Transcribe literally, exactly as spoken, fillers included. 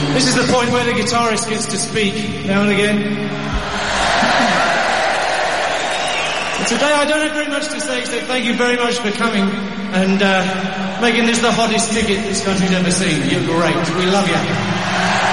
This is the point where the guitarist gets to speak now and again. Today I don't have very much to say except thank you very much for coming and uh, making this the hottest ticket this country's ever seen. You're great. We love you.